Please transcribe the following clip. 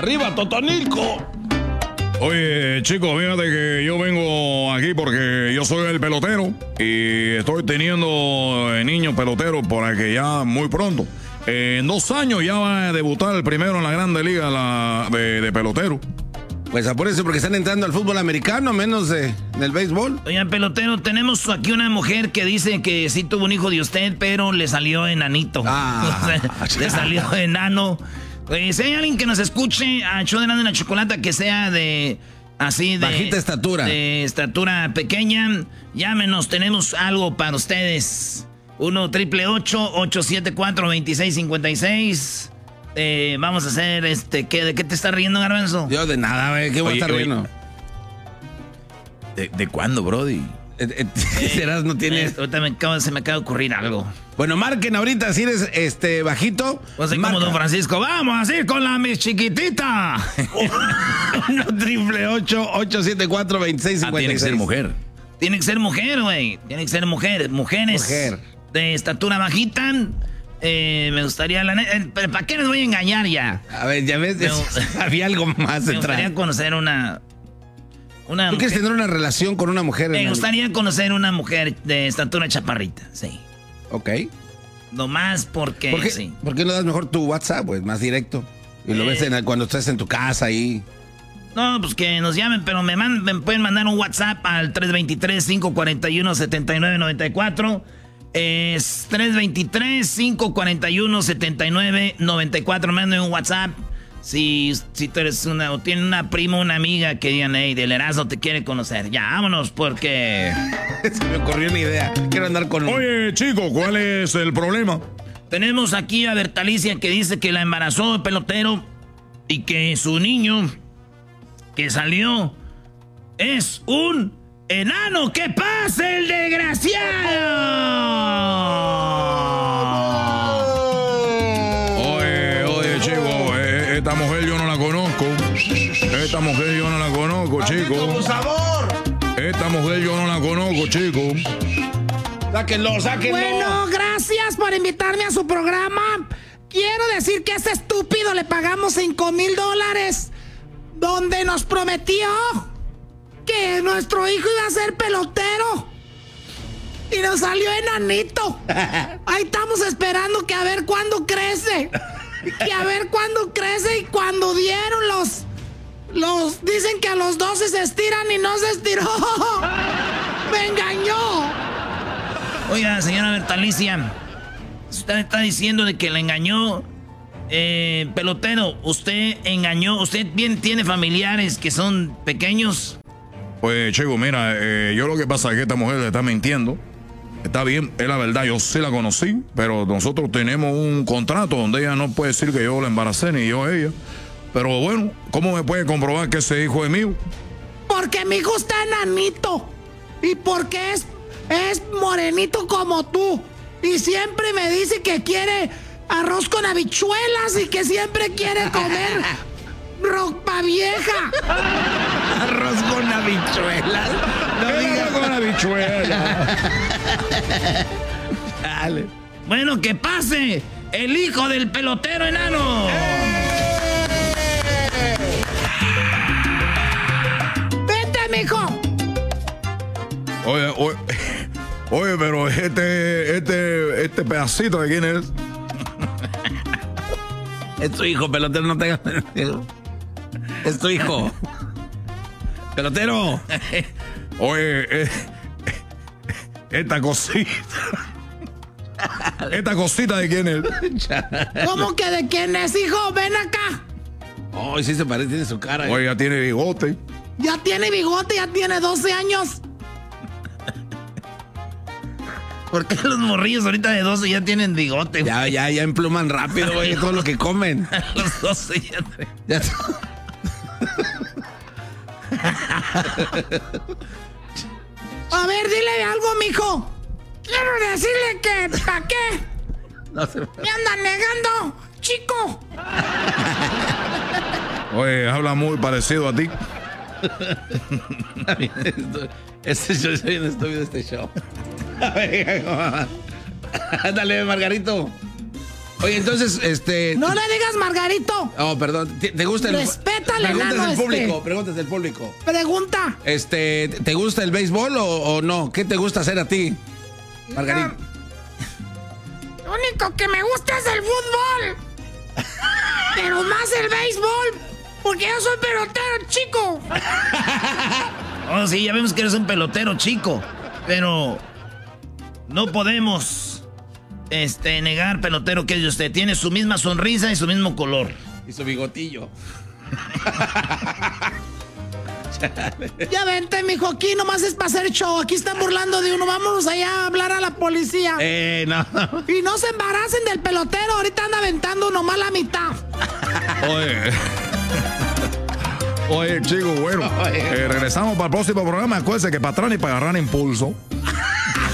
¡Arriba, Totonilco! Oye, chicos, fíjate que yo vengo aquí porque yo soy el pelotero y estoy teniendo niños peloteros para que ya muy pronto, en 2 años ya va a debutar el primero en la Grande Liga de pelotero. Pues apúrense porque están entrando al fútbol americano, menos del béisbol. Oigan, pelotero, tenemos aquí una mujer que dice que sí tuvo un hijo de usted, pero le salió enanito. Le salió enano. Si hay alguien que nos escuche a show de Erasmo y la Chocolata que sea de bajita estatura, de estatura pequeña, llámenos, tenemos algo para ustedes. 1-888-874-2656. Vamos a hacer ¿de qué te estás riendo, Garbanzo? Yo de nada, güey, ¿qué voy a estar riendo? ¿De cuándo, brody? Serás, no tienes. Ahorita se me acaba de ocurrir algo. Bueno, marquen ahorita si eres bajito. Pues como Don Francisco, vamos a ir con la mis chiquitita. 1-888-874-2656. Tiene que ser mujer. Tiene que ser mujer, güey. Tiene que ser mujer. Mujeres de estatura bajita. Me gustaría ¿para qué les voy a engañar ya? A ver, ya ves, había algo más detrás. Me gustaría conocer una ¿Tú quieres tener una relación con una mujer? Me gustaría conocer una mujer de estatura chaparrita, sí. Ok. Nomás porque sí. ¿Por qué no das mejor tu WhatsApp, pues, más directo? Y lo ves cuando estás en tu casa ahí. No, pues que nos llamen, pero me pueden mandar un WhatsApp al 323-541-7994. Es 323-541-7994. Manden un WhatsApp. Si tú eres o tiene una prima, una amiga que digan, hey, del Erasmo te quiere conocer. Ya, vámonos, porque... Se me ocurrió una idea. Quiero andar con... Oye, chico, ¿cuál es el problema? Tenemos aquí a Bertalicia que dice que la embarazó el pelotero y que su niño que salió es un enano. ¡Que pase el desgraciado! Esta mujer yo no la conozco. Esta mujer yo no la conozco, chico. ¡Por favor! Esta mujer yo no la conozco, chico. Sáquenlo. Bueno, gracias por invitarme a su programa. Quiero decir que a ese estúpido le pagamos $5,000, donde nos prometió que nuestro hijo iba a ser pelotero. Y nos salió enanito. Ahí estamos esperando que a ver cuándo crece. Y cuando dieron los dicen que a los 12 se estiran y no se estiró. Me engañó. Oiga, señora Bertalicia, usted está diciendo de que le engañó. Pelotero, usted engañó. ¿Usted bien tiene familiares que son pequeños? Pues, chico, mira, yo lo que pasa es que esta mujer le está mintiendo. Está bien, es la verdad, yo sí la conocí, pero nosotros tenemos un contrato donde ella no puede decir que yo la embaracé ni yo a ella. Pero bueno, ¿cómo me puede comprobar que ese hijo es mío? Porque mi hijo está enanito y porque es morenito como tú. Y siempre me dice que quiere arroz con habichuelas y que siempre quiere comer ropa vieja. Arroz con habichuelas. No digas con habichuelas. Dale. Bueno, que pase el hijo del pelotero enano. Vente, mijo. Oye, pero este pedacito de quién es. Es tu hijo, pelotero, no tengas... Es tu hijo. Pelotero. Oye, esta cosita. ¿Esta cosita de quién es? ¿Cómo que de quién es, hijo? Ven acá. Oh, sí se parece, tiene su cara. Oye, ya tiene bigote. Ya tiene bigote, ya tiene 12 años. ¿Por qué los morrillos ahorita de 12 ya tienen bigote? Ya empluman rápido, güey, todo lo que comen. Los 12 ya. A ver, dile algo, mijo. Quiero decirle que, ¿para qué? No se... Me andan negando, chico. Oye, habla muy parecido a ti. Este show es bien estúpido, este show. Ándale, Margarito. Oye, entonces, No le digas Margarito. Oh, perdón. ¿Te gusta el... Respétale, Preguntas del público, preguntas del público. Pregunta. ¿Te gusta el béisbol o no? ¿Qué te gusta hacer a ti, Margarito? Lo único que me gusta es el fútbol. Pero más el béisbol. Porque yo soy pelotero chico. Oh, sí, ya vemos que eres un pelotero chico. Pero no podemos negar, pelotero, que usted tiene su misma sonrisa y su mismo color. Y su bigotillo. Ya vente, mijo, aquí nomás es para hacer show. Aquí están burlando de uno. Vámonos allá a hablar a la policía. No. Y no se embaracen del pelotero. Ahorita anda aventando nomás la mitad. Oye, chicos, bueno. Regresamos para el próximo programa. Acuérdense que para atrás y para agarrar impulso.